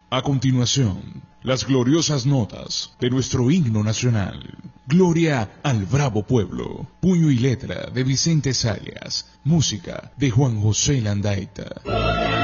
A continuación, las gloriosas notas de nuestro himno nacional. Gloria al bravo pueblo. Puño y letra de Vicente Sayas. Música de Juan José Landaeta.